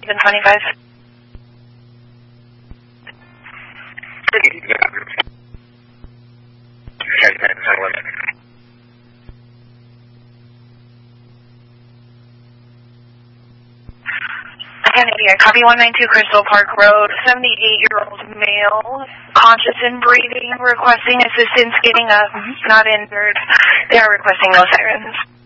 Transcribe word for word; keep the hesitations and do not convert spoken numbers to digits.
Even twenty-five. I copy one ninety-two Crystal Park Road, seventy-eight-year-old male, conscious and breathing, requesting assistance getting up, not injured. They are requesting no sirens.